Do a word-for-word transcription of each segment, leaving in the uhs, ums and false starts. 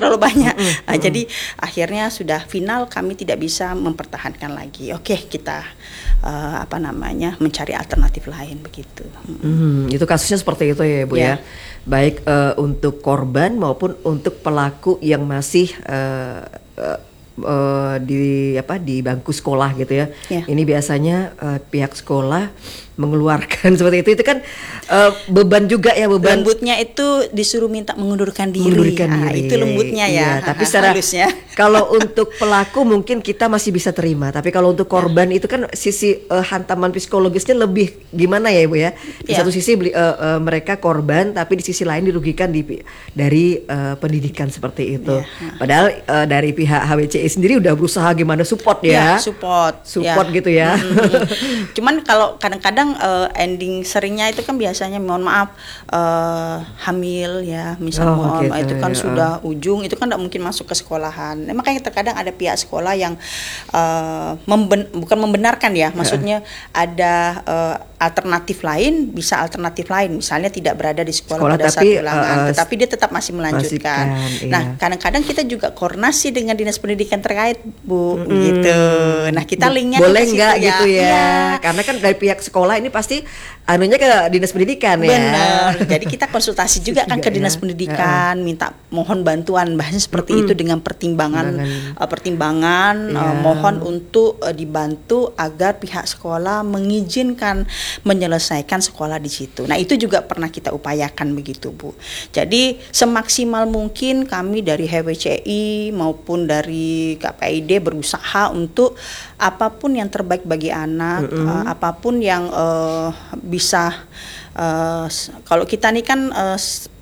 terlalu banyak. Mm-mm. Nah, mm-mm. Jadi akhirnya sudah final, kami tidak bisa mempertahankan lagi. Oke, kita uh, apa namanya mencari alternatif lain begitu. Hmm, itu kasusnya seperti itu ya, Bu Ya. ya. Baik uh, untuk korban maupun untuk pelaku yang masih uh, uh, uh, di apa di bangku sekolah gitu ya. Ya. Ini biasanya uh, pihak sekolah mengeluarkan seperti itu. Itu kan uh, beban juga ya, beban. Lembutnya itu disuruh minta mengundurkan diri. Mengundurkan Ah, diri. itu lembutnya ya. Iya, tapi secara halusnya. kalau untuk pelaku mungkin kita masih bisa terima, tapi kalau untuk korban itu kan sisi uh, hantaman psikologisnya lebih gimana ya, Ibu ya. Di Ya. satu sisi beli, uh, uh, mereka korban, tapi di sisi lain dirugikan di, dari uh, pendidikan seperti itu. Ya. Padahal uh, dari pihak H W C I sendiri udah berusaha gimana support ya. Ya, support. Support Ya. gitu ya. Mm-hmm. Cuman kalau kadang-kadang uh, ending seringnya itu kan biasanya mohon maaf uh, hamil ya, misalnya Oh, mohon gitu, itu kan ya. sudah ujung, itu kan tidak mungkin masuk ke sekolahan. Nah, makanya terkadang ada pihak sekolah yang uh, memben- bukan membenarkan ya, maksudnya ada uh, alternatif lain, bisa alternatif lain, misalnya tidak berada di sekolah, Sekolah pada tapi, saat ulangan, uh, tetapi dia tetap masih melanjutkan. Masihkan, Nah, iya. kadang-kadang kita juga koordinasi dengan dinas pendidikan terkait, Bu, Mm-mm. gitu. Nah, kita linknya boleh ke situ nggak ya. gitu ya? Iya. Karena kan dari pihak sekolah ini pasti anunya ke dinas pendidikan ya. Benar. Jadi kita konsultasi juga kan Juga ke dinas ya. pendidikan, minta mohon bantuan bahasanya seperti Mm-mm. itu dengan pertimbangan Pertimbangan. uh, pertimbangan uh, Iya. mohon untuk uh, dibantu agar pihak sekolah mengizinkan menyelesaikan sekolah di situ. Nah, itu juga pernah kita upayakan begitu, Bu. Jadi semaksimal mungkin kami dari H W C I maupun dari K P I D berusaha untuk apapun yang terbaik bagi anak, Mm-mm. uh, apapun yang uh, bisa uh, kalau kita nih kan uh,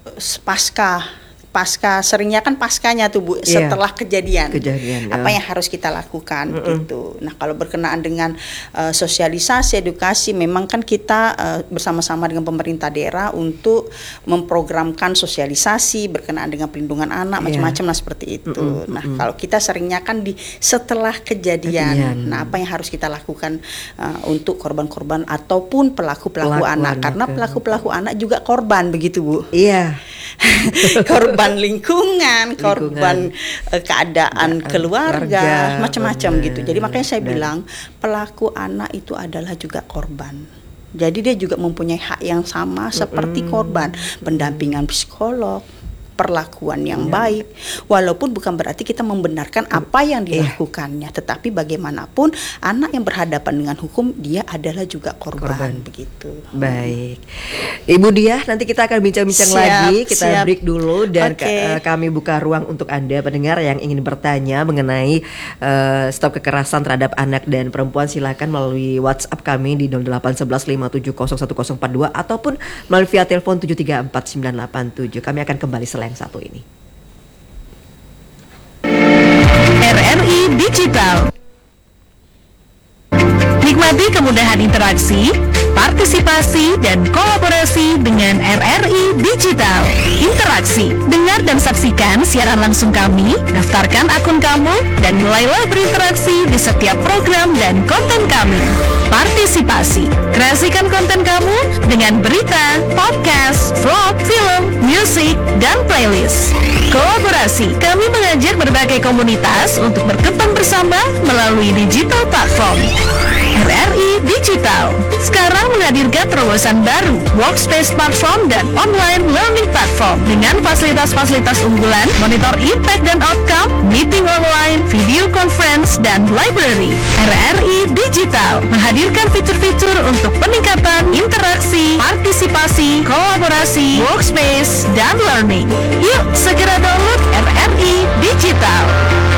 pasca pasca seringnya kan paskanya tuh, Bu, Iya. setelah kejadian. Kejadian, Apa ya. yang harus kita lakukan Mm-mm. gitu. Nah, kalau berkenaan dengan uh, sosialisasi, edukasi, memang kan kita uh, bersama-sama dengan pemerintah daerah untuk memprogramkan sosialisasi berkenaan dengan perlindungan anak, Iya. macam-macam lah seperti itu. Mm-mm, Nah, mm-mm. kalau kita seringnya kan di setelah kejadian. Kejadian. Nah, apa yang harus kita lakukan uh, untuk korban-korban ataupun pelaku-pelaku Pelaku anak? anak, Karena ya. pelaku-pelaku anak juga korban begitu, Bu. Iya. Korban lingkungan, korban Lingkungan. eh, keadaan Ya, keluarga, keluarga, macam-macam benar. gitu. Jadi makanya saya Dan- bilang pelaku anak itu adalah juga korban. Jadi dia juga mempunyai hak yang sama seperti korban, pendampingan psikolog, perlakuan yang Ya. baik. Walaupun bukan berarti kita membenarkan apa yang Iya. dilakukannya, tetapi bagaimanapun anak yang berhadapan dengan hukum dia adalah juga korban, Korban. begitu. Baik, Ibu Diah, nanti kita akan bincang-bincang Siap, lagi. Kita siap. break dulu dan Oke. ka- eh, kami buka ruang untuk Anda pendengar yang ingin bertanya mengenai eh, stop kekerasan terhadap anak dan perempuan. Silakan melalui WhatsApp kami di nol delapan satu satu lima tujuh nol satu nol empat dua ataupun melalui via telepon tujuh tiga empat sembilan delapan tujuh. Kami akan kembali setelah yang satu ini. R R I Digital. Nikmati kemudahan interaksi, partisipasi, dan kolaborasi dengan R R I Digital. Interaksi, dengar dan saksikan siaran langsung kami, daftarkan akun kamu, dan mulailah berinteraksi di setiap program dan konten kami. Partisipasi, kreasikan konten kamu dengan berita, podcast, vlog, film, musik, dan playlist. Kolaborasi, kami mengajak berbagai komunitas untuk berkembang bersama melalui digital platform. R R I Digital sekarang menghadirkan terobosan baru, workspace platform dan online learning platform dengan fasilitas-fasilitas unggulan, monitor impact dan outcome, meeting online, video conference, dan library. R R I Digital menghadirkan fitur-fitur untuk peningkatan interaksi, partisipasi, kolaborasi, workspace, dan learning.